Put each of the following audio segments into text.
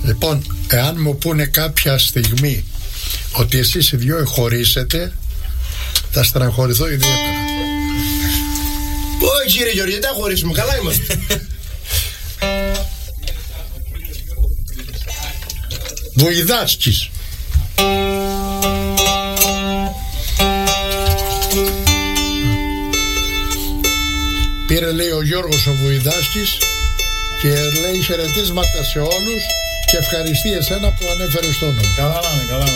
Λοιπόν, εάν μου πούνε κάποια στιγμή ότι εσείς οι δυο χωρίσετε, θα στεναχωρηθώ ιδιαίτερα. Όχι κύριε Γιώργη, δεν τα χωρίσουμε, καλά είμαστε. Βοηδάσκης. Πήρε, λέει, ο Γιώργος ο Βοηδάσκης και λέει χαιρετίσματα σε όλους και ευχαριστεί εσένα που ανέφερες το όνομα. Καλά να είναι, καλά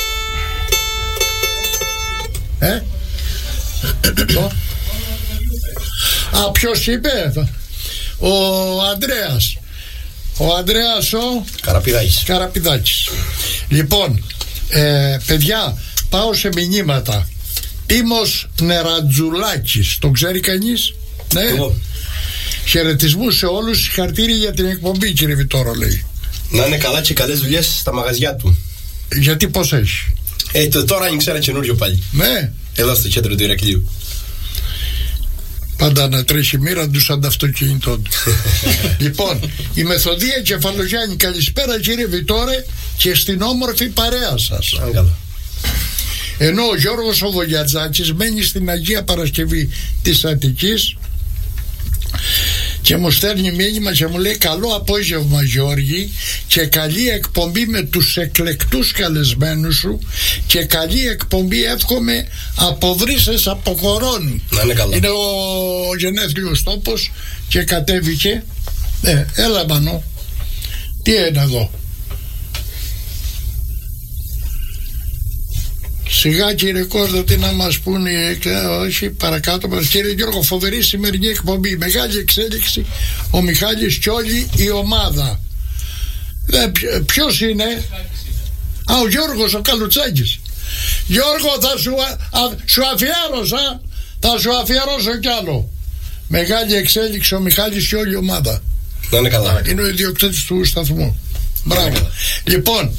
να είναι. Ποιος είπε? Ο Ανδρέας. Ο Ανδρέας ο Καραπηδάκης. Λοιπόν, παιδιά, πάω σε μηνύματα. Τίμος Νερατζουλάκης, τον ξέρει κανείς? Ναι. Χαιρετισμούς σε όλους, συγχαρητήρια για την εκπομπή, κύριε Βιτόρο, λέει. Να είναι καλά και καλές δουλειές στα μαγαζιά του. Γιατί πώς έχει? Τώρα άνοιξε ένα καινούριο πάλι. Ναι. Εδώ στο κέντρο του Ηρακλείου. Πάντα να τρέχει μοίρα του σαν το αυτοκίνητό του. Λοιπόν, η Μεθοδία Κεφαλογιάννη, καλησπέρα κύριε Βιτόρε και στην όμορφη παρέα σας. Ενώ ο Γιώργος ο Βογιατζάκης μένει στην Αγία Παρασκευή της Αττικής και μου στέλνει μήνυμα και μου λέει: καλό απόγευμα Γιώργη και καλή εκπομπή με τους εκλεκτούς καλεσμένους σου και καλή εκπομπή εύχομαι από Βρύσσες από Κορώνη. Να είναι καλά. Είναι ο γενέθλιος τόπος και κατέβηκε. Έλα Μανώ, τι είναι εδώ? Σιγά κύριε Κόρδο, τι να μας πούνε? Όχι, παρακάτω μας. Κύριε Γιώργο, φοβερή σημερινή εκπομπή, μεγάλη εξέλιξη, ο Μιχάλης και όλη η ομάδα. Ποιος είναι? Ο Γιώργος ο Καλουτσάκης. Γιώργο, θα σου αφιέρωσα, θα σου αφιερώσω κι άλλο. Μεγάλη εξέλιξη, ο Μιχάλης και όλη η ομάδα. Να είναι καλά. Είναι ο ιδιοκτήτης του σταθμού. Μπράβο. Λοιπόν,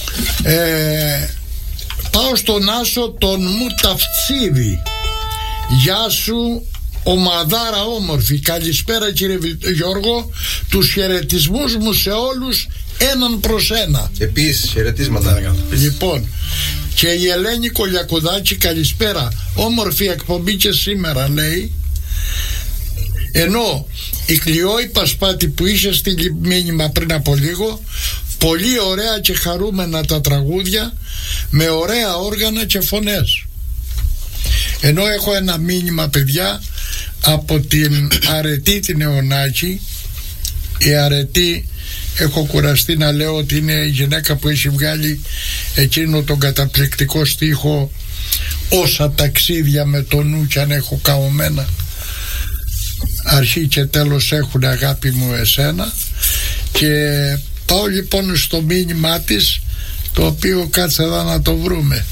πάω στον Άσο τον Μουταφτσίδη. Γεια σου ομαδάρα όμορφη. Καλησπέρα κύριε Γιώργο. Τους χαιρετισμούς μου σε όλους έναν προς ένα. Επίσης χαιρετίσματα. Λοιπόν, και η Ελένη Κολιακουδάκη, καλησπέρα. Όμορφη εκπομπή και σήμερα, λέει. Ενώ η Κλειόη Πασπάτη που είχε στη μήνυμα πριν από λίγο, πολύ ωραία και χαρούμενα τα τραγούδια με ωραία όργανα και φωνές. Ενώ έχω ένα μήνυμα, παιδιά, από την Αρετή την Νεωνάκη. Η Αρετή, έχω κουραστεί να λέω ότι είναι η γυναίκα που έχει βγάλει εκείνο τον καταπληκτικό στίχο «Όσα ταξίδια με το νου κι αν έχω καωμένα, αρχή και τέλος έχουν αγάπη μου εσένα». Και πάω λοιπόν στο μήνυμά της, το οποίο κάτσε εδώ να το βρούμε.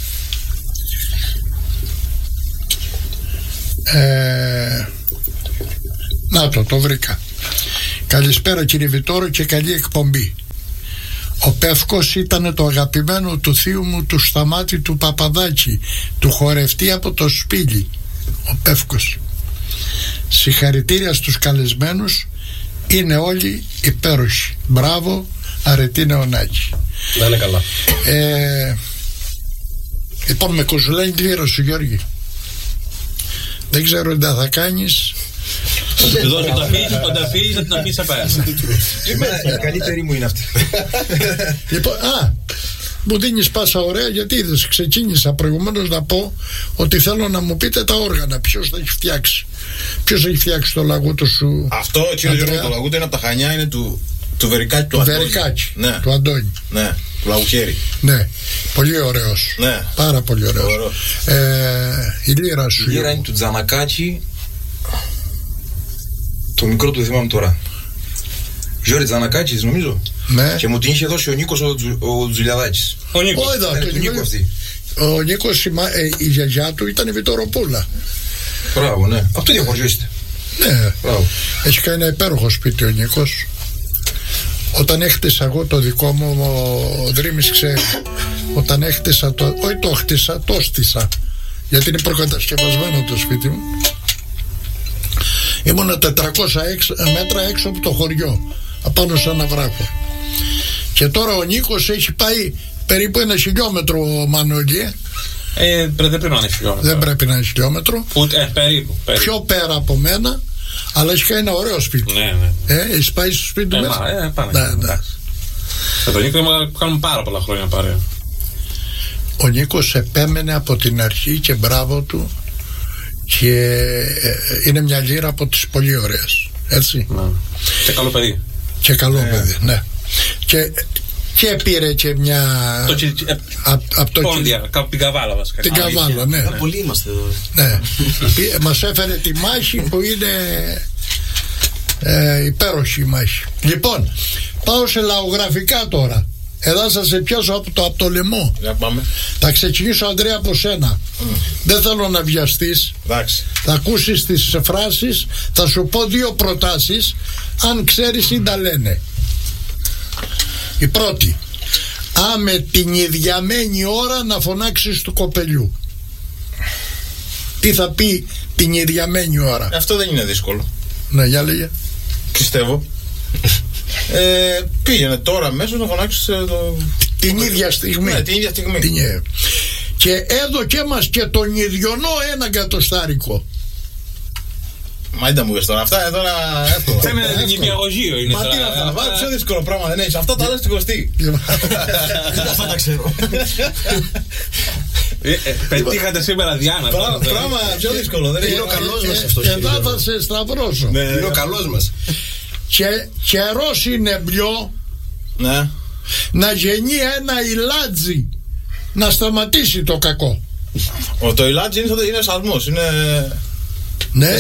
Να το βρήκα. Καλησπέρα κύριε Βιτόρο και καλή εκπομπή. Ο Πεύκος ήταν το αγαπημένο του θείου μου του Σταμάτη του Παπαδάκη, του χορευτή από το Σπήλι. Ο Πεύκος. Συγχαρητήρια στους καλεσμένους, είναι όλοι υπέροχοι. Μπράβο Αρετή Νεωνάκη. Να είναι καλά. Λοιπόν, με κοζουλάει τη λίρα σου Γιώργη. Δεν ξέρω τι θα κάνεις. Εδώ θα τον αφήσεις, θα την αφήσεις απέρας. Η καλύτερη μου είναι αυτή. Λοιπόν, μου δίνεις πάσα ωραία, γιατί είδες, ξεκίνησα προηγουμένως να πω ότι θέλω να μου πείτε τα όργανα. Ποιος θα έχει φτιάξει? Ποιος έχει φτιάξει το λαγούτο σου? Αυτό, κύριε Γιώργο, το λαγούτο είναι από τα Χανιά, είναι του Βερικάκη του Αντώνη. Βερικάκη, ναι. Του Αντώνη. Ναι, του Λαγουχέρη. Ναι, πολύ ωραίος. Ναι. Πάρα πολύ ωραίος. Η λύρα σου? Η λύρα είναι του Τζανακάκη. Το μικρό του δεν θυμάμαι τώρα. Γιώργη Τζανακάκης νομίζω. Ναι. Και μου την είχε δώσει ο Νίκος ο Τζουλιαδάκης. Ο Νίκος. Του Νίκου αυτή. Ο Νίκος, η γιαγιά του ήταν η Βιτοροπούλα. Μπράβο, ναι. Αυτό διαχωριό είστε. Ναι. Μπράβο. Έχει κάνει ένα υπέροχο σπίτι ο Νίκος. Όταν έχτισα εγώ το δικό μου, ο Δρύμης ξέρει, όταν έχτισα όχι το χτίσα, το στήσα, γιατί είναι προκατασκευασμένο το σπίτι μου. Ήμουνα 400 μέτρα έξω από το χωριό, απάνω σε ένα βράχο. Και τώρα ο Νίκος έχει πάει περίπου 1 χιλιόμετρο, Μανώλη. Δεν πρέπει να είναι χιλιόμετρο. Δεν πρέπει να είναι χιλιόμετρο. Περίπου. Πιο πέρα από μένα, αλλά έχει κάνει ένα ωραίο σπίτι. Ναι. Έχει πάει στο σπίτι του μέσα. Πάνε. Με τον Νίκο κάνουμε πάρα πολλά χρόνια παρέα. Ο Νίκος επέμενε από την αρχή και μπράβο του, και είναι μια λύρα από τις πολύ ωραίες, έτσι. Ναι. Και καλό παιδί. Και καλό παιδί, ναι. Και πήρε και μια από το Πόντια, την Καβάλα βασικά. Την Καβάλα, ναι. Πολλοί είμαστε εδώ. Ναι. Μας έφερε τη μάχη που είναι υπέροχη η μάχη. Λοιπόν, πάω σε λαογραφικά τώρα. Εδώ θα σε πιάσω από το λαιμό. Θα ξεκινήσω, Ανδρέα, από σένα. Δεν θέλω να βιαστείς. Θα ακούσεις τις φράσεις. Θα σου πω 2 προτάσεις. Αν ξέρεις ή τα λένε. Η πρώτη: με την ιδιαμένη ώρα να φωνάξεις του κοπελιού. Τι θα πει την ιδιαμένη ώρα? Αυτό δεν είναι δύσκολο. Ναι, για λέγε. Πιστεύω. Πήγαινε τώρα αμέσως να φωνάξεις την ίδια στιγμή. Ναι, την ίδια στιγμή. Και έδωκέ μας και τον ιδιονό 1 εκατοστάρικο. Μα ήταν μου είπες τώρα, αυτά είναι τώρα εύκολα. Θα είναι νηπιαγωγείο. Μα τι είναι αυτά, βάλε πιο δύσκολο πράγμα δεν έχεις. Αυτά τα άλλα στην κοστή. Αυτά τα ξέρω. Πετύχατε σήμερα Διάνα. Πράγμα πιο δύσκολο. Είναι ο καλός μας αυτός. Εδώ θα σε σταυρώσω. Είναι ο καλός μας. Καιρός είναι μπλιό να γεννεί ένα ηλάτζι, να σταματήσει το κακό. Το ηλάτζι είναι σαλμός. Ναι,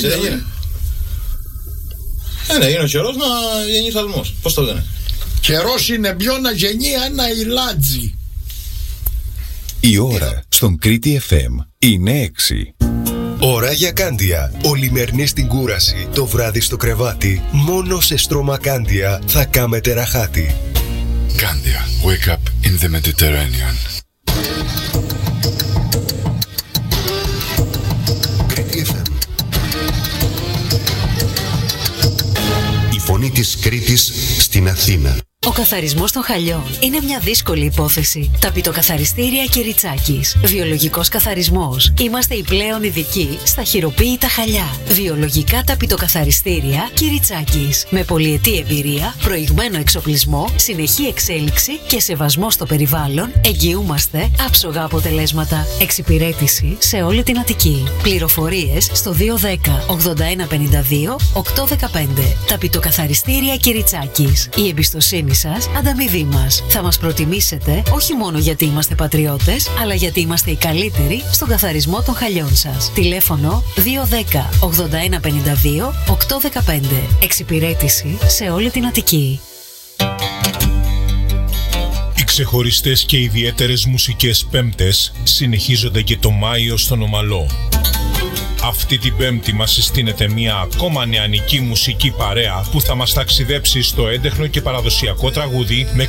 είναι ο καιρός να γεννεί σαλμός. Πώς το λένε? Καιρός είναι μπλιό να γεννεί ένα ηλάτζι. Η ώρα στον Κρήτη FM είναι 6. Ώρα για Κάντια. Ολημερινή στην κούραση, το βράδυ στο κρεβάτι. Μόνο σε στρώμα Κάντια θα κάμετε ραχάτι. Κάντια. Wake up in the Mediterranean. Κρήτη FM. Η φωνή της Κρήτης στην Αθήνα. Ο καθαρισμός των χαλιών είναι μια δύσκολη υπόθεση. Ταπητοκαθαριστήρια Κυριτσάκης. Βιολογικός καθαρισμός. Είμαστε οι πλέον ειδικοί στα χειροποίητα χαλιά. Βιολογικά ταπητοκαθαριστήρια Κυριτσάκης. Με πολυετή εμπειρία, προηγμένο εξοπλισμό, συνεχή εξέλιξη και σεβασμό στο περιβάλλον, εγγυούμαστε άψογα αποτελέσματα. Εξυπηρέτηση σε όλη την Αττική. Πληροφορίες στο 210 8152 815. Ταπητοκαθαριστήρια Κυριτσάκης. Η εμπιστοσύνη σας, ανταμοιβή μας. Θα μας προτιμήσετε όχι μόνο γιατί είμαστε πατριώτες, αλλά γιατί είμαστε οι καλύτεροι στον καθαρισμό των χαλιών σας. Τηλέφωνο 210 8152 815. Εξυπηρέτηση σε όλη την Αττική. Οι ξεχωριστές και ιδιαίτερες μουσικές Πέμπτες συνεχίζονται και το Μάιο στον Ομαλό. Αυτή την Πέμπτη μας συστήνεται μια ακόμα νεανική μουσική παρέα που θα μας ταξιδέψει στο έντεχνο και παραδοσιακό τραγούδι με